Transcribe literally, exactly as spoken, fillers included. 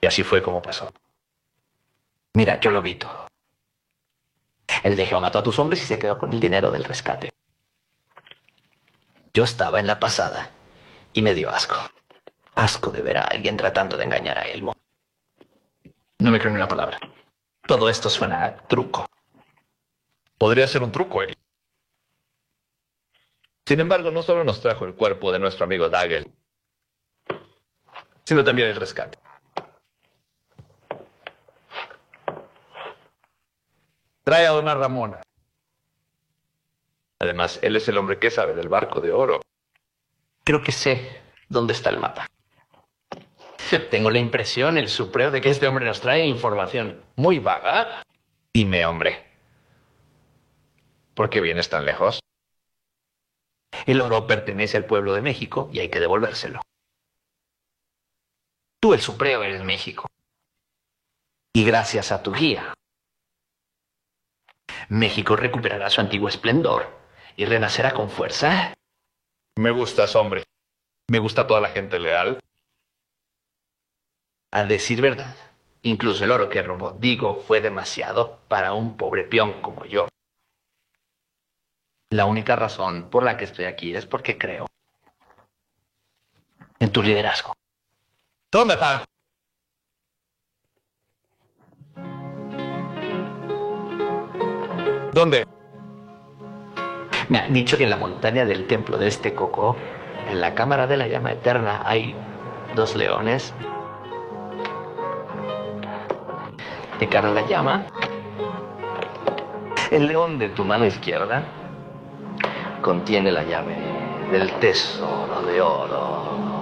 Y así fue como pasó. Mira, yo lo vi todo. El Dejeo mató a tus hombres y se quedó con el dinero del rescate. Yo estaba en la pasada y me dio asco. Asco de ver a alguien tratando de engañar a Elmo. No me creo ni una palabra. Todo esto suena a truco. Podría ser un truco, Eli. Sin embargo, no solo nos trajo el cuerpo de nuestro amigo Dagel, sino también el rescate. Trae a Dona Ramona. Además, él es el hombre que sabe del barco de oro. Creo que sé dónde está el mapa. Tengo la impresión, el supreo, de que este hombre nos trae información muy vaga. Dime, hombre, ¿por qué vienes tan lejos? El oro pertenece al pueblo de México y hay que devolvérselo. Tú, el supreo, eres México. Y gracias a tu guía, México recuperará su antiguo esplendor y renacerá con fuerza. Me gustas, hombre. Me gusta toda la gente leal. A decir verdad, incluso el oro que robó Digo fue demasiado para un pobre peón como yo. La única razón por la que estoy aquí es porque creo en tu liderazgo. ¿Dónde está? ¿Dónde? Me han dicho que en la montaña del templo de este Coco, en la cámara de la llama eterna, hay dos leones. De cara a la llama, el león de tu mano izquierda contiene la llave del tesoro de oro.